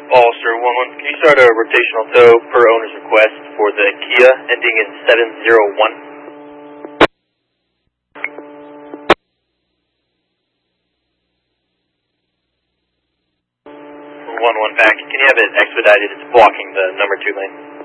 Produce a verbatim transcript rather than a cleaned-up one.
Ulster one one, can you start a rotational tow per owner's request for the Kia ending in seven zero one? one one back, can you have it expedited? It's blocking the number two lane.